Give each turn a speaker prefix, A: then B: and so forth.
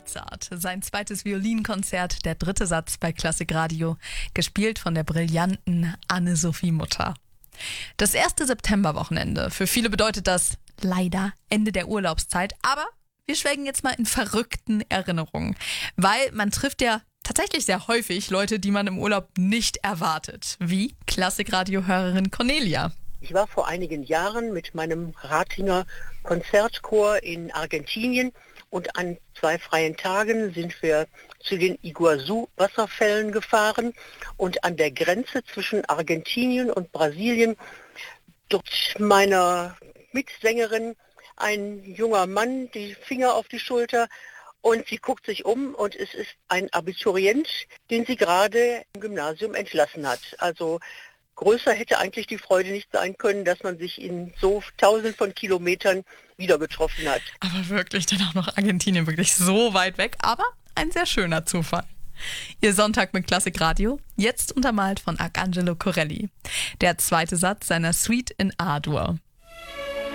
A: Mozart, sein zweites Violinkonzert, der dritte Satz bei Klassikradio, gespielt von der brillanten Anne-Sophie Mutter. Das erste Septemberwochenende. Für viele bedeutet das leider Ende der Urlaubszeit, aber wir schwelgen jetzt mal in verrückten Erinnerungen, weil man trifft ja tatsächlich sehr häufig Leute, die man im Urlaub nicht erwartet, wie Klassikradio-Hörerin Cornelia.
B: Ich war vor einigen Jahren mit meinem Ratinger Konzertchor in Argentinien und an 2 freien Tagen sind wir zu den Iguazu-Wasserfällen gefahren und an der Grenze zwischen Argentinien und Brasilien drückt meiner Mitsängerin ein junger Mann die Finger auf die Schulter und sie guckt sich um und es ist ein Abiturient, den sie gerade im Gymnasium entlassen hat. Also größer hätte eigentlich die Freude nicht sein können, dass man sich in so Tausenden von Kilometern wieder getroffen hat.
A: Aber wirklich, dann auch noch Argentinien, wirklich so weit weg, aber ein sehr schöner Zufall. Ihr Sonntag mit Klassikradio, jetzt untermalt von Arcangelo Corelli. Der zweite Satz seiner Suite in A-Dur.